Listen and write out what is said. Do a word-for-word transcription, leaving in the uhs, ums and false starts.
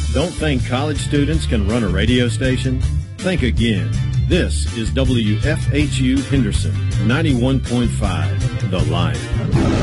Don't think college students can run a radio station? Think again. This is W F H U Henderson, ninety-one point five, The Lion.